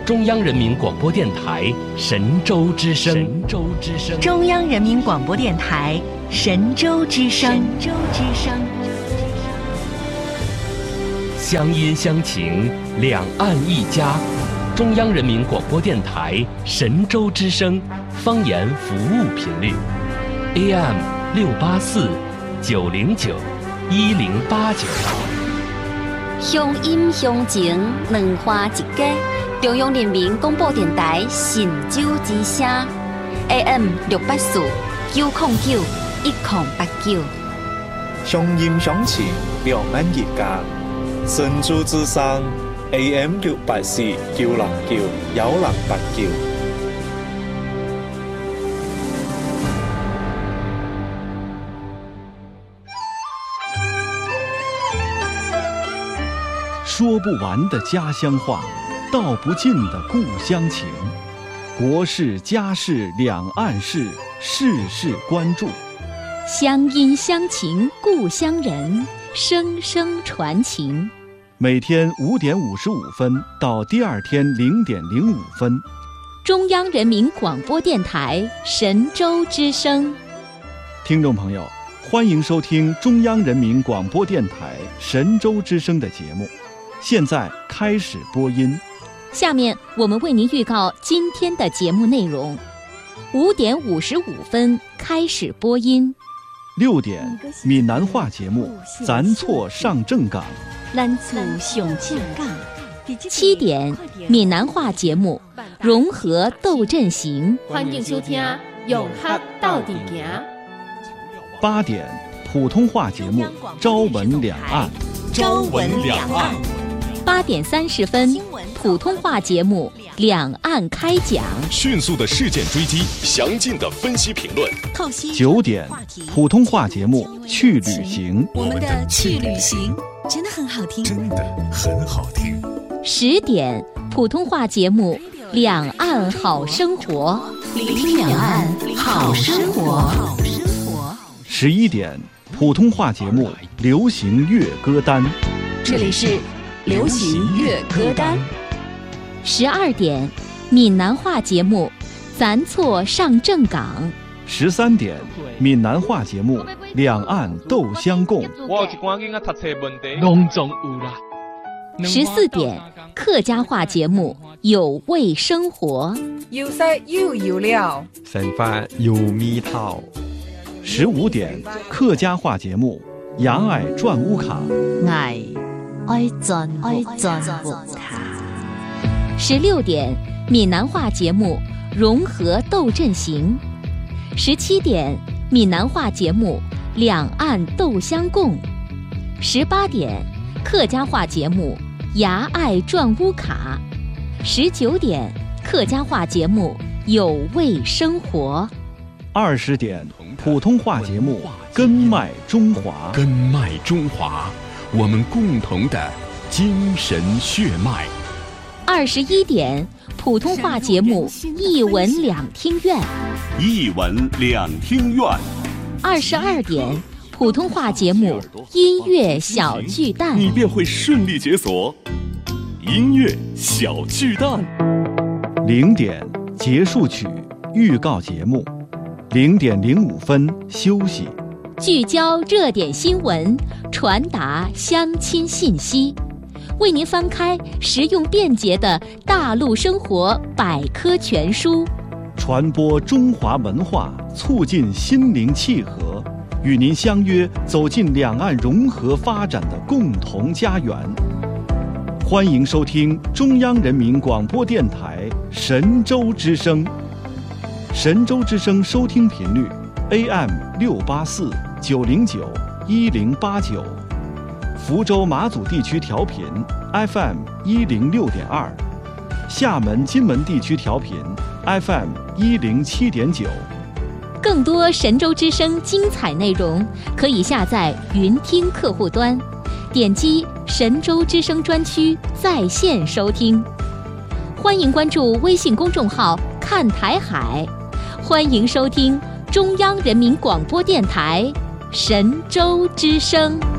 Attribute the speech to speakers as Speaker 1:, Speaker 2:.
Speaker 1: 中央人民广播电台神州之声。神州之声。
Speaker 2: 中央人民广播电台神州之声。神州之声。
Speaker 1: 乡音乡情，两岸一家。中央人民广播电台神州之声方言服务频率 AM 684 909 1089。
Speaker 3: 乡音乡情，两花一家。中央人民广播电台神州之声 AM 684 909 1089。
Speaker 4: 乡音乡情，两岸一家。神州之声 AM 684 909 1089。
Speaker 5: 说不完的家乡话，道不尽的故乡情，国事家事两岸事，事事关注。
Speaker 6: 乡音乡情故乡人，声声传情。
Speaker 5: 每天5点55分到第二天0点05分，
Speaker 6: 中央人民广播电台神州之声。
Speaker 5: 听众朋友，欢迎收听中央人民广播电台神州之声的节目，现在开始播音。
Speaker 6: 下面我们为您预告今天的节目内容：5点55分开始播音
Speaker 5: ；6点闽南话节目《咱错上正港》；
Speaker 6: 咱错上正港；7点闽南话节目《融合斗阵行》。
Speaker 7: 欢迎收听《永和到底行》。
Speaker 5: 8点普通话节目《朝闻两岸》。
Speaker 2: 朝闻两岸。
Speaker 6: 8点30分普通话节目《两岸开讲》，
Speaker 8: 迅速的事件追击，详尽的分析评论。
Speaker 5: 9点普通话节目《去旅行》，
Speaker 2: 我们的去旅行真的很好听，
Speaker 8: 真的很好听。
Speaker 6: 10点普通话节目《两岸好生活》，
Speaker 2: 聆听两岸好生活。
Speaker 5: 11点普通话节目《流行乐歌单》，
Speaker 2: 这里是流行乐歌单。
Speaker 6: 12点闽南话节目《咱错上正港》。
Speaker 5: 13点闽南话节目《两岸斗相共》。14点客家话节目《有味生活》。
Speaker 9: 有色又有料，
Speaker 10: 生活有味道。
Speaker 5: 15点客家话节目《牙爱转乌卡》。
Speaker 6: 爱转乌卡。16点闽南话节目《融合斗阵行》。17点闽南话节目《两岸斗相共》。18点客家话节目《牙爱转乌卡》。19点客家话节目《有味生活》。
Speaker 5: 20点普通话节目《根脉中华》。
Speaker 8: 根脉中华，我们共同的精神血脉。
Speaker 6: 21点普通话节目《一文两厅院》。
Speaker 8: 一文两厅院。
Speaker 6: 22点普通话节目《音乐小巨蛋》，
Speaker 8: 你便会顺利解锁音乐小巨蛋。
Speaker 5: 0点结束曲预告节目，0点05分休息。
Speaker 6: 聚焦热点新闻，传达乡亲信息，为您翻开实用便捷的大陆生活百科全书，
Speaker 5: 传播中华文化，促进心灵契合，与您相约走进两岸融合发展的共同家园。欢迎收听中央人民广播电台神州之声。神州之声收听频率 AM 684 909 1089，福州马祖地区调频 FM 106.2，厦门金门地区调频 FM 107.9。
Speaker 6: 更多神州之声精彩内容，可以下载云听客户端，点击神州之声专区在线收听。欢迎关注微信公众号看台海，欢迎收听中央人民广播电台神州之声。